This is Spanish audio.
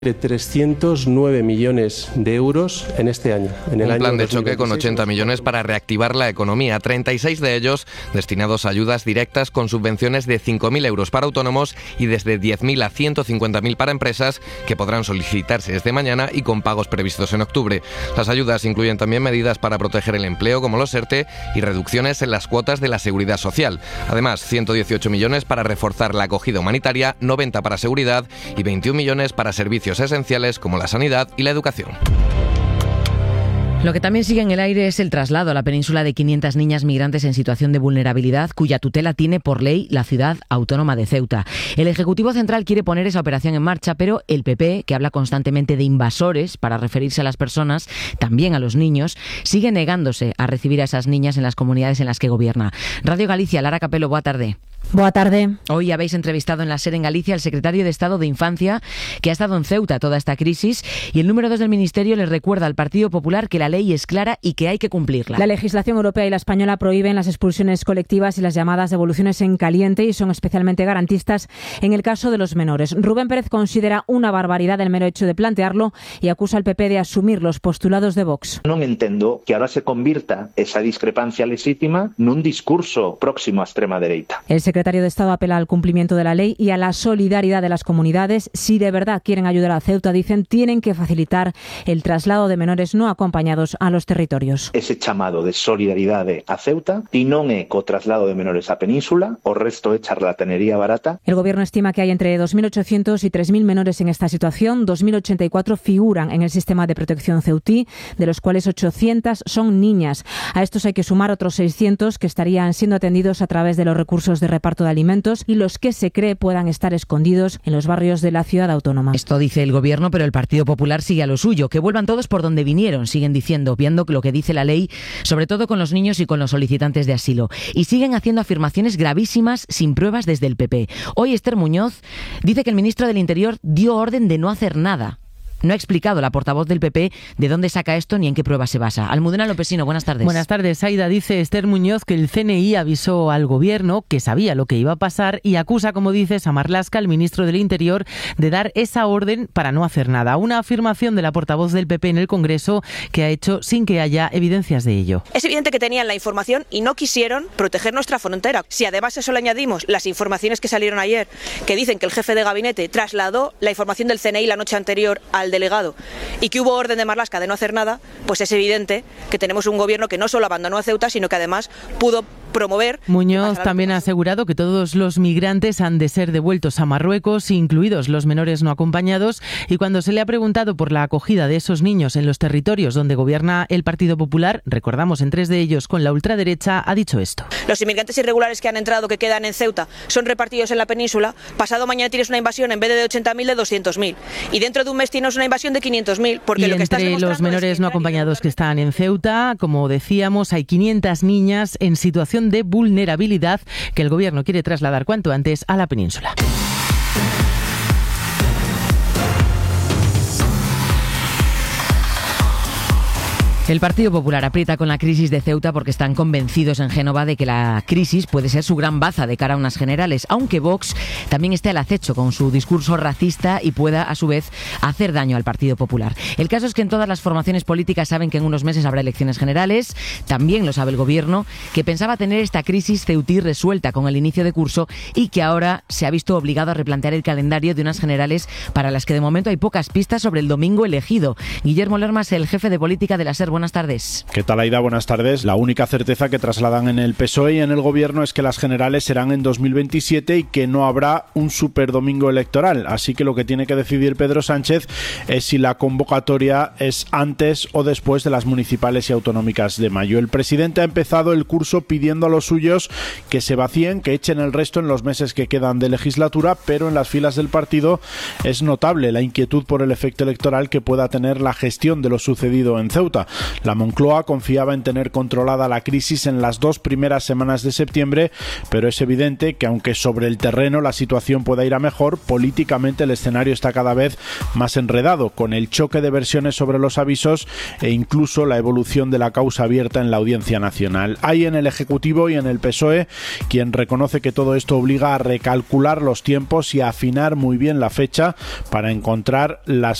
de 309 millones de euros en este año. En el Un año plan de 2026. choque con 80 millones para reactivar la economía, 36 de ellos destinados a ayudas directas con subvenciones de 5.000 euros para autónomos y desde 10.000 a 150.000 para empresas que podrán solicitarse desde mañana y con pagos previstos en octubre. Las ayudas incluyen también medidas para proteger el empleo como los ERTE y reducciones en las cuotas de la seguridad social. Además, 118 millones para reforzar la acogida humanitaria, 90 para seguridad y 21 millones para servicios esenciales como la sanidad y la educación. Lo que también sigue en el aire es el traslado a la península de 500 niñas migrantes en situación de vulnerabilidad, cuya tutela tiene por ley la ciudad autónoma de Ceuta. El Ejecutivo Central quiere poner esa operación en marcha, pero el PP, que habla constantemente de invasores para referirse a las personas, también a los niños, sigue negándose a recibir a esas niñas en las comunidades en las que gobierna. Radio Galicia, Lara Capelo, boa tarde. Boa tarde. Hoy habéis entrevistado en la SER en Galicia al secretario de Estado de Infancia, que ha estado en Ceuta toda esta crisis, y el número 2 del Ministerio le recuerda al Partido Popular que la ley es clara y que hay que cumplirla. La legislación europea y la española prohíben las expulsiones colectivas y las llamadas devoluciones en caliente y son especialmente garantistas en el caso de los menores. Rubén Pérez considera una barbaridad el mero hecho de plantearlo y acusa al PP de asumir los postulados de Vox. Non entendo que ahora se convirta esa discrepancia legítima nun discurso próximo á extrema dereita. El secretario de Estado apela al cumplimiento de la ley y a la solidaridad de las comunidades. Si de verdad quieren ayudar a Ceuta, dicen, tienen que facilitar el traslado de menores no acompañados a los territorios. Ese chamado de solidaridade a Ceuta e non é co traslado de menores á península, o resto é charlatanería barata. El gobierno estima que hay entre 2.800 y 3.000 menores en esta situación. 2.084 figuran en el sistema de protección ceutí, de los cuales 800 son niñas. A estos hay que sumar otros 600 que estarían siendo atendidos a través de los recursos de reparto de alimentos y los que se cree puedan estar escondidos en los barrios de la ciudad autónoma. Esto dice el gobierno, pero el Partido Popular sigue a lo suyo. Que vuelvan todos por donde vinieron, siguen diciendo, viendo lo que dice la ley, sobre todo con los niños y con los solicitantes de asilo. Y siguen haciendo afirmaciones gravísimas sin pruebas desde el PP. Hoy Esther Muñoz dice que el ministro del Interior dio orden de no hacer nada. No ha explicado la portavoz del PP de dónde saca esto ni en qué prueba se basa. Almudena Lopesino, buenas tardes. Buenas tardes, Aida. Dice Esther Muñoz que el CNI avisó al gobierno que sabía lo que iba a pasar y acusa, como dices, a Marlaska, el ministro del Interior, de dar esa orden para no hacer nada. Una afirmación de la portavoz del PP en el Congreso que ha hecho sin que haya evidencias de ello. Es evidente que tenían la información y no quisieron proteger nuestra frontera. Si además eso le añadimos las informaciones que salieron ayer, que dicen que el jefe de gabinete trasladó la información del CNI la noche anterior al delegado y que hubo orden de Marlaska de no hacer nada, pues es evidente que tenemos un gobierno que no solo abandonó a Ceuta, sino que además pudo promover. Muñoz también ha asegurado que todos los migrantes han de ser devueltos a Marruecos, incluidos los menores no acompañados, y cuando se le ha preguntado por la acogida de esos niños en los territorios donde gobierna el Partido Popular, recordamos en 3 de ellos con la ultraderecha, ha dicho esto. Los inmigrantes irregulares que han entrado, que quedan en Ceuta, son repartidos en la península. Pasado mañana tienes una invasión en vez de 80.000 de 200.000 y dentro de un mes tienes una invasión de 500.000, porque y lo que estás entre los menores no acompañados que están en Ceuta, como decíamos, hay 500 niñas en situación de vulnerabilidad que el gobierno quiere trasladar cuanto antes a la península. El Partido Popular aprieta con la crisis de Ceuta porque están convencidos en Génova de que la crisis puede ser su gran baza de cara a unas generales, aunque Vox también esté al acecho con su discurso racista y pueda, a su vez, hacer daño al Partido Popular. El caso es que en todas las formaciones políticas saben que en unos meses habrá elecciones generales, también lo sabe el gobierno, que pensaba tener esta crisis ceutí resuelta con el inicio de curso y que ahora se ha visto obligado a replantear el calendario de unas generales para las que de momento hay pocas pistas sobre el domingo elegido. Guillermo Lermas, el jefe de política de la SER, buenas tardes. ¿Qué tal, Aida? Buenas tardes. La única certeza que trasladan en el PSOE y en el gobierno es que las generales serán en 2027 y que no habrá un superdomingo electoral. Así que lo que tiene que decidir Pedro Sánchez es si la convocatoria es antes o después de las municipales y autonómicas de mayo. El presidente ha empezado el curso pidiendo a los suyos que se vacíen, que echen el resto en los meses que quedan de legislatura, pero en las filas del partido es notable la inquietud por el efecto electoral que pueda tener la gestión de lo sucedido en Ceuta. La Moncloa confiaba en tener controlada la crisis en las 2 primeras semanas de septiembre, pero es evidente que aunque sobre el terreno la situación pueda ir a mejor, políticamente el escenario está cada vez más enredado, con el choque de versiones sobre los avisos e incluso la evolución de la causa abierta en la Audiencia Nacional. Hay en el Ejecutivo y en el PSOE quien reconoce que todo esto obliga a recalcular los tiempos y a afinar muy bien la fecha para encontrar las